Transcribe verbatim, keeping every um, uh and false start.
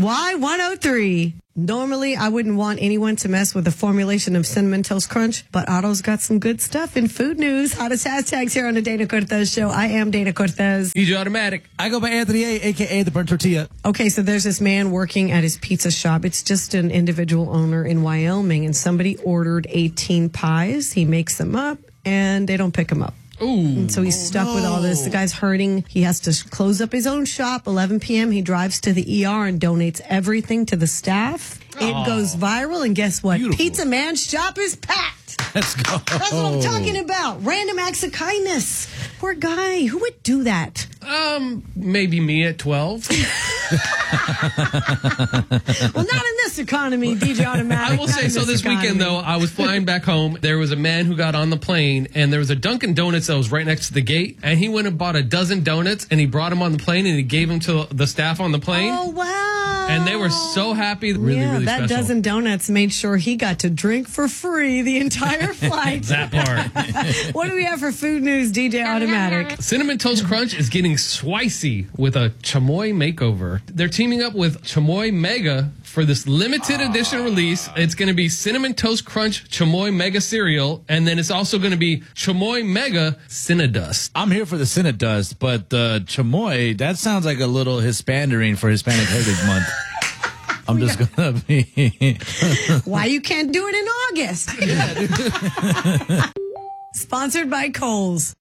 Y one oh three. Normally, I wouldn't want anyone to mess with the formulation of Cinnamon Toast Crunch, but Otto's got some good stuff in food news. Hottest hashtags here on the Dana Cortez Show. I am Dana Cortez. D J Automatic. I go by Anthony A, a k a. The Burnt Tortilla. Okay, so there's this man working at his pizza shop. It's just an individual owner in Wyoming, and somebody ordered eighteen pies. He makes them up, and they don't pick them up. Ooh. And so he's stuck Oh, no. with all this. The guy's hurting. He has to close up his own shop. eleven p.m. He drives to the E R and donates everything to the staff. It Oh. goes viral, and guess what? Beautiful. Pizza Man's shop is packed. Let's go. That's what I'm talking about. Random acts of kindness. Poor guy. Who would do that? Um, maybe me at twelve. Well, not in this economy, D J Automatic. I will Not say, in so this economy. weekend, though, I was flying back home. There was a man who got on the plane, and there was a Dunkin' Donuts that was right next to the gate, and he went and bought a dozen donuts, and he brought them on the plane, and he gave them to the staff on the plane. Oh, wow. And they were so happy. Really, yeah, really that special. dozen donuts made sure he got to drink for free the entire flight. That part. What do we have for food news, D J Automatic? Cinnamon Toast Crunch is getting spicy with a chamoy makeover. They're teaming up with Chamoy Mega for this limited edition release. It's going to be Cinnamon Toast Crunch Chamoy Mega cereal, and then it's also going to be Chamoy Mega Cinnadust. I'm here for the Cinnadust, but the chamoy, that sounds like a little Hispandering for Hispanic Heritage Month. I'm just going to be... Why you can't do it in August? Sponsored by Kohl's.